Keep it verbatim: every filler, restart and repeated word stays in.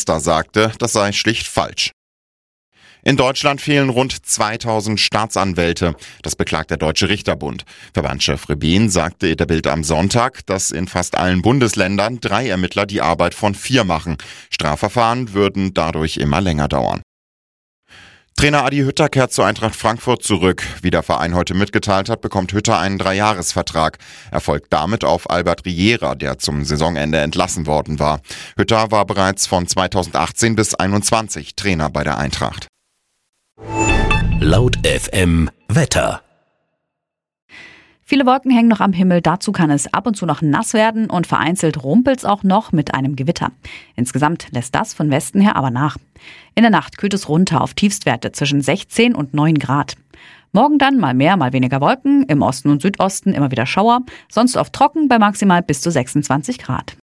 Minister sagte, das sei schlicht falsch. In Deutschland fehlen rund zweitausend Staatsanwälte. Das beklagt der Deutsche Richterbund. Verbandschef Rebin sagte der Bild am Sonntag, dass in fast allen Bundesländern drei Ermittler die Arbeit von vier machen. Strafverfahren würden dadurch immer länger dauern. Trainer Adi Hütter kehrt zur Eintracht Frankfurt zurück. Wie der Verein heute mitgeteilt hat, bekommt Hütter einen Dreijahresvertrag. Er folgt damit auf Albert Riera, der zum Saisonende entlassen worden war. Hütter war bereits von zweitausendachtzehn bis einundzwanzig Trainer bei der Eintracht. Laut F M Wetter. Viele Wolken hängen noch am Himmel, dazu kann es ab und zu noch nass werden und vereinzelt rumpelt's auch noch mit einem Gewitter. Insgesamt lässt das von Westen her aber nach. In der Nacht kühlt es runter auf Tiefstwerte zwischen sechzehn und neun Grad. Morgen dann mal mehr, mal weniger Wolken, im Osten und Südosten immer wieder Schauer, sonst oft trocken bei maximal bis zu sechsundzwanzig Grad.